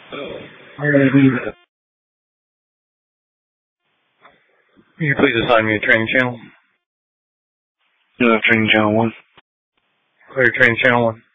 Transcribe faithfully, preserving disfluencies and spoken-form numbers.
I'm going to do that. Can you please assign me a training channel? You have training channel one. Clear training channel one.